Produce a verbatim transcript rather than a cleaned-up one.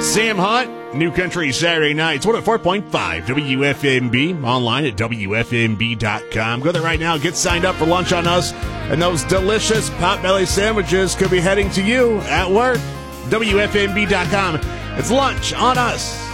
Sam Hunt, New Country Saturday Nights, one oh four point five W F M B, online at W F M B dot com. Go there right now, get signed up for lunch on us, and those delicious Potbelly sandwiches could be heading to you at work. W F M B dot com. It's lunch on us.